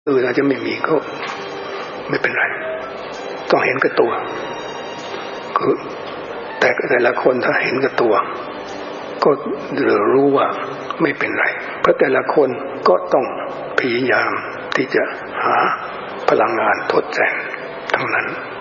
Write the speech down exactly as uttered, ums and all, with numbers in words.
เอออาจจะไม่มีก็ไม่เป็นไรต้องเห็นกับตัวคือแต่แต่ละคนถ้าเห็นกับตัวก็รู้ว่าไม่เป็นไรเพราะแต่ละคนก็ต้องพยายามที่จะหาพลังงานทดแทนทั้งนั้น